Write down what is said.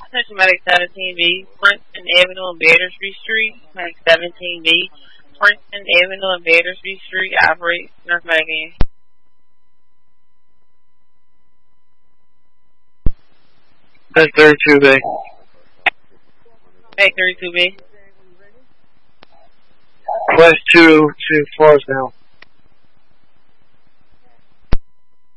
Systematic 17B, Princeton Avenue and Battersea Street, Systematic 17B, Princeton Avenue and Battersea Street, operates Systematic in. That's 32B. Hey, 32B. Class 2 to Floresville.